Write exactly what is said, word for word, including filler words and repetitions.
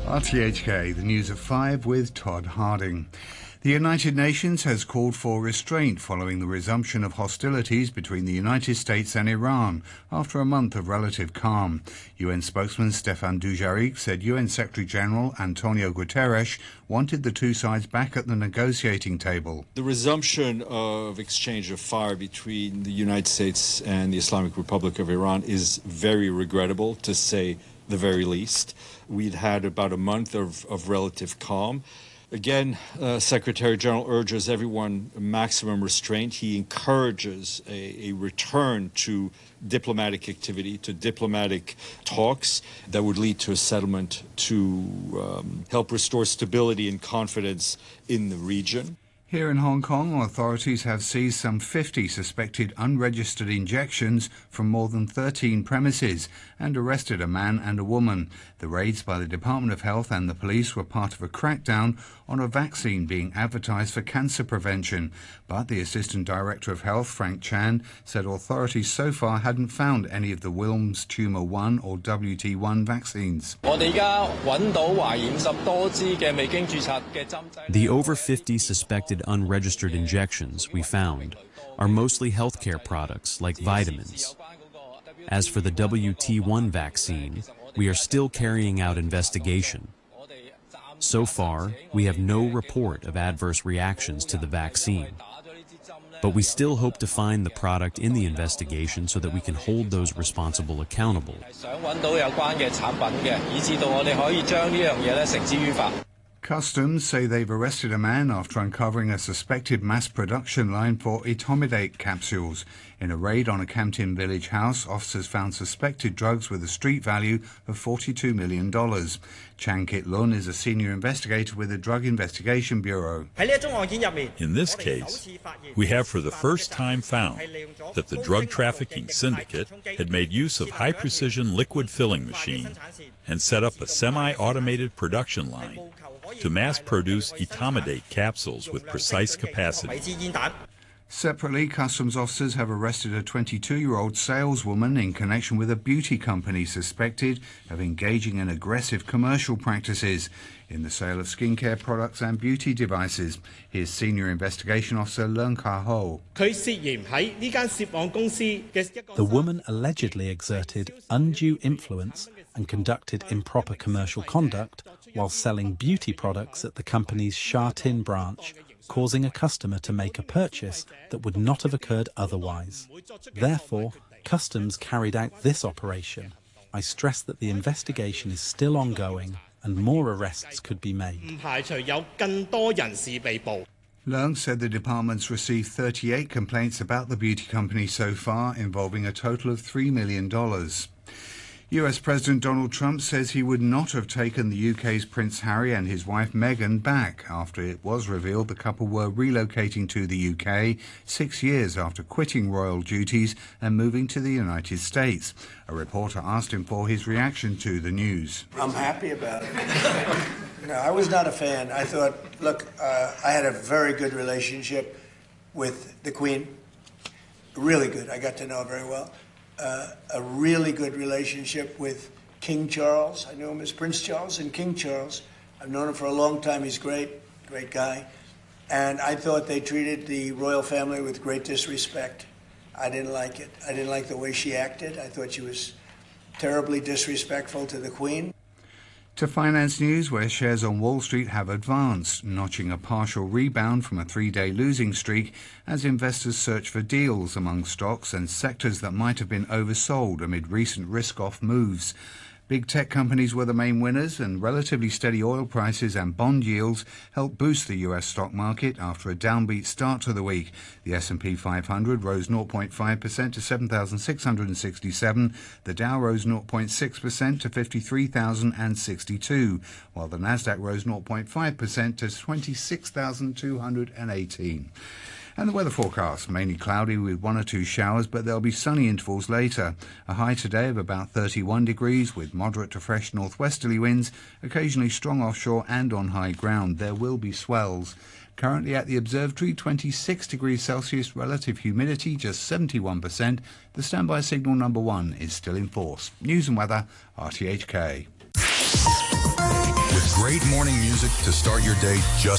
R T H K, the news at five with Todd Harding. The United Nations has called for restraint following the resumption of hostilities between the United States and Iran after a month of relative calm. U N spokesman Stefan Dujarric said U N Secretary-General Antonio Guterres wanted the two sides back at the negotiating table. The resumption of exchange of fire between the United States and the Islamic Republic of Iran is very regrettable, to say the very least. We'd had about a month of, of relative calm. Again, uh, Secretary General urges everyone maximum restraint. He encourages a, a return to diplomatic activity, to diplomatic talks that would lead to a settlement to um, help restore stability and confidence in the region. Here in Hong Kong, authorities have seized some fifty suspected unregistered injections from more than thirteen premises and arrested a man and a woman. The raids by the Department of Health and the police were part of a crackdown on a vaccine being advertised for cancer prevention. But the Assistant Director of Health, Frank Chan, said authorities so far hadn't found any of the Wilms Tumour one or W T one vaccines. The over fifty suspected unregistered injections we found are mostly healthcare products like vitamins. As for the W T one vaccine, we are still carrying out investigation. So far, we have no report of adverse reactions to the vaccine. But we still hope to find the product in the investigation so that we can hold those responsible accountable. Customs say they've arrested a man after uncovering a suspected mass production line for etomidate capsules. In a raid on a Campton Village house, officers found suspected drugs with a street value of forty-two million dollars. Chan Kit Lun is a senior investigator with the Drug Investigation Bureau. In this case, we have for the first time found that the drug trafficking syndicate had made use of high-precision liquid filling machine and set up a semi-automated production line to mass-produce etomidate capsules with precise capacity. Separately, customs officers have arrested a twenty-two-year-old saleswoman in connection with a beauty company suspected of engaging in aggressive commercial practices in the sale of skincare products and beauty devices. Here's Senior Investigation Officer Leung Ka-ho. The woman allegedly exerted undue influence and conducted improper commercial conduct while selling beauty products at the company's Sha Tin branch, causing a customer to make a purchase that would not have occurred otherwise. Therefore, Customs carried out this operation. I stress that the investigation is still ongoing and more arrests could be made. Leung said the department's received thirty-eight complaints about the beauty company so far, involving a total of three million dollars. U S President Donald Trump says he would not have taken the U K's Prince Harry and his wife Meghan back after it was revealed the couple were relocating to the U K six years after quitting royal duties and moving to the United States. A reporter asked him for his reaction to the news. I'm happy about it. No, I was not a fan. I thought, look, uh, I had a very good relationship with the Queen. Really good. I got to know her very well. Uh, a really good relationship with King Charles. I knew him as Prince Charles and King Charles. I've known him for a long time. He's great, great guy. And I thought they treated the royal family with great disrespect. I didn't like it. I didn't like the way she acted. I thought she was terribly disrespectful to the Queen. To Finance News, where shares on Wall Street have advanced, notching a partial rebound from a three-day losing streak as investors search for deals among stocks and sectors that might have been oversold amid recent risk-off moves. Big tech companies were the main winners, and relatively steady oil prices and bond yields helped boost the U S stock market after a downbeat start to the week. The S and P five hundred rose zero point five percent to seven thousand six hundred sixty-seven. The Dow rose zero point six percent to fifty-three thousand sixty-two, while the Nasdaq rose zero point five percent to twenty-six thousand two hundred eighteen. And the weather forecast, mainly cloudy with one or two showers, but there'll be sunny intervals later. A high today of about thirty-one degrees with moderate to fresh northwesterly winds, occasionally strong offshore and on high ground. There will be swells. Currently at the observatory, twenty-six degrees Celsius, relative humidity just seventy-one percent. The standby signal number one is still in force. News and weather, R T H K. great morning music to start your day just